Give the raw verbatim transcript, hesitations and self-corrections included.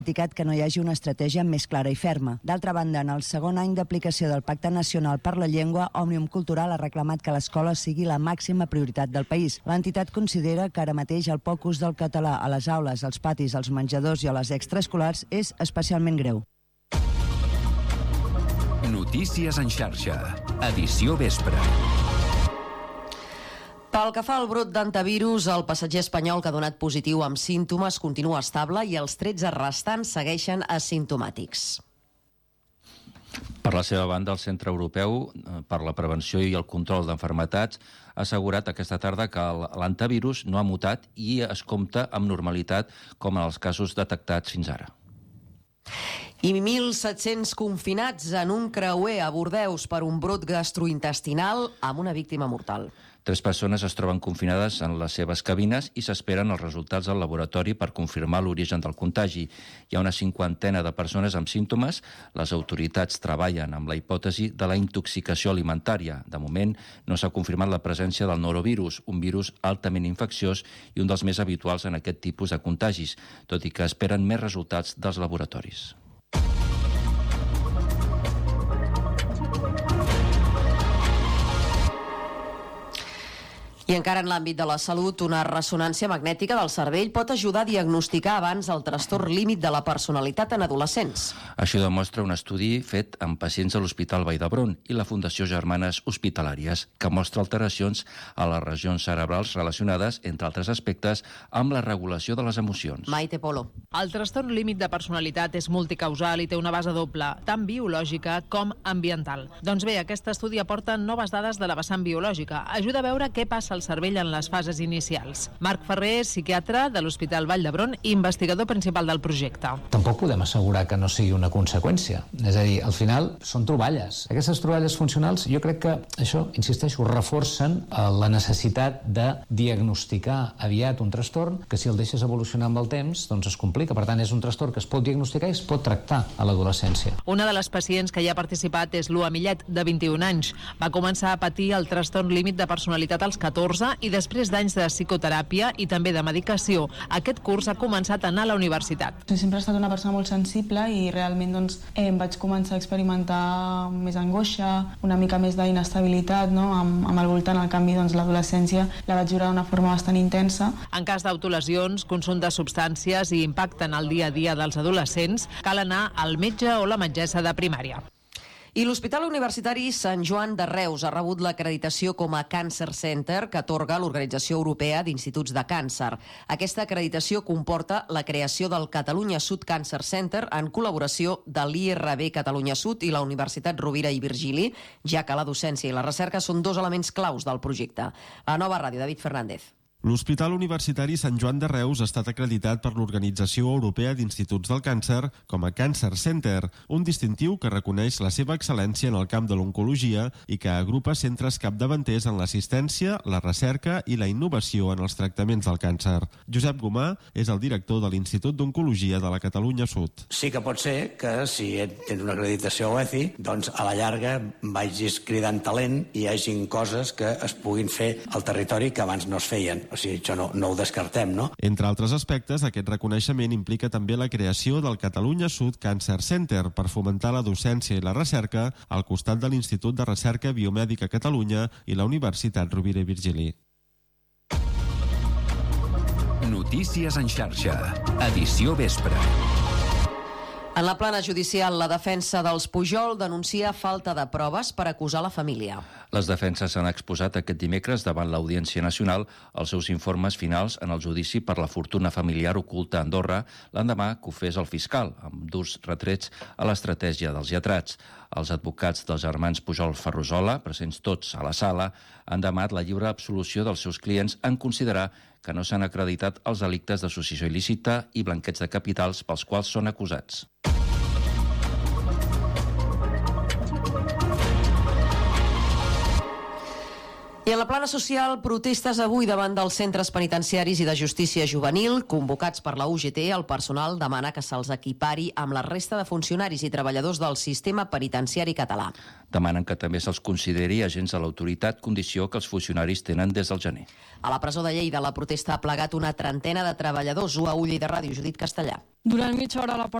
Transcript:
criticat que no hi hagi una estratègia més clara i ferma. D'altra banda, en el segon any d'aplicació del Pacte Nacional per la Llengua, Òmnium Cultural ha reclamat que l'escola sigui la màxima prioritat del país. L'entitat considera que ara mateix el poc ús del català a les aules, als patis, als menjadors i a les extraescolars és especialment greu. Notícies en xarxa, edició vespre. Pel que fa al brot d'antivirus, el passatger espanyol que ha donat positiu amb símptomes continua estable i els tretze restants segueixen asimptomàtics. Per la seva banda, el Centre Europeu per la Prevenció i el Control d'Enfermetats ha assegurat aquesta tarda que l'antivirus no ha mutat i es compta amb normalitat com en els casos detectats fins ara. I mil set-cents confinats en un creuer a Bordeus per un brot gastrointestinal amb una víctima mortal. Tres persones es troben confinades en les seves cabines i s'esperen els resultats del laboratori per confirmar l'origen del contagi. Hi ha una cinquantena de persones amb símptomes. Les autoritats treballen amb la hipòtesi de la intoxicació alimentària. De moment, no s'ha confirmat la presència del norovirus, un virus altament infecciós i un dels més habituals en aquest tipus de contagis, tot i que esperen més resultats dels laboratoris. I encara en l'àmbit de la salut, una ressonància magnètica del cervell pot ajudar a diagnosticar abans el trastorn límit de la personalitat en adolescents. Això demostra un estudi fet amb pacients de l'Hospital Vall d'Hebron i la Fundació Germanes Hospitalàries, que mostra alteracions a les regions cerebrals relacionades, entre altres aspectes, amb la regulació de les emocions. Maite Polo. El trastorn límit de personalitat és multicausal i té una base doble, tant biològica com ambiental. Doncs bé, aquest estudi aporta noves dades de la vessant biològica. Ajuda a veure què passa al cervell en les fases inicials. Marc Ferrer, psiquiatre de l'Hospital Vall d'Hebron i investigador principal del projecte. Tampoc podem assegurar que no sigui una conseqüència. És a dir, al final són troballes. Aquestes troballes funcionals, jo crec que això, insisteixo, reforcen la necessitat de diagnosticar aviat un trastorn que si el deixes evolucionar amb el temps, doncs es complica. Per tant, és un trastorn que es pot diagnosticar i es pot tractar a l'adolescència. Una de les pacients que hi ha participat és Lua Millet, de vint-i-un anys. Va començar a patir el trastorn límit de personalitat als catorze i després d'anys de psicoteràpia i també de medicació, aquest curs ha començat a anar a la universitat. Sempre he estat una persona molt sensible i realment doncs, eh, vaig començar a experimentar més angoixa, una mica més d'inestabilitat, no? amb, amb el voltant. Al canvi, doncs, l'adolescència la vaig viure d'una forma bastant intensa. En cas d'autolesions, consum de substàncies i impacte en el dia a dia dels adolescents, cal anar al metge o la metgessa de primària. I l'Hospital Universitari Sant Joan de Reus ha rebut l'acreditació com a Cancer Center que atorga l'Organització Europea d'Instituts de Càncer. Aquesta acreditació comporta la creació del Catalunya Sud Cancer Center en col·laboració de l'I R B Catalunya Sud i la Universitat Rovira i Virgili, ja que la docència i la recerca són dos elements claus del projecte. A Nova Ràdio, David Fernández. L'Hospital Universitari Sant Joan de Reus ha estat acreditat per l'Organització Europea d'Instituts del Càncer com a Cancer Center, un distintiu que reconeix la seva excel·lència en el camp de l'oncologia i que agrupa centres capdavanters en l'assistència, la recerca i la innovació en els tractaments del càncer. Josep Gomà és el director de l'Institut d'Oncologia de la Catalunya Sud. Sí que pot ser que si tens una acreditació O E C I, doncs a la llarga vagis cridant talent i hi hagin coses que es puguin fer al territori que abans no es feien. O sigui, això no, no ho descartem, no? Entre altres aspectes, aquest reconeixement implica també la creació del Catalunya Sud Cancer Center per fomentar la docència i la recerca al costat de l'Institut de Recerca Biomèdica Catalunya i la Universitat Rovira i Virgili. Notícies en xarxa, edició vespre. En la plana judicial, la defensa dels Pujol denuncia falta de proves per acusar la família. Les defenses han exposat aquest dimecres davant l'Audiència Nacional els seus informes finals en el judici per la fortuna familiar oculta a Andorra l'endemà que ho fes el fiscal, amb durs retrets a l'estratègia dels lletrats. Els advocats dels germans Pujol Ferrusola, presents tots a la sala, han demanat la lliure absolució dels seus clients en considerar que no s'han acreditat els delictes d'associació il·lícita i blanqueig de capitals pels quals són acusats. I en la plana social, protestes avui davant dels centres penitenciaris i de justícia juvenil. Convocats per la U G T, el personal demana que se'ls equipari amb la resta de funcionaris i treballadors del sistema penitenciari català. Demanen que també se'ls consideri agents de l'autoritat, condició que els funcionaris tenen des del gener. A la presó de Lleida, la protesta ha plegat una trentena de treballadors. U A U Lleida Ràdio, Judit Castellà. Durant mitja hora la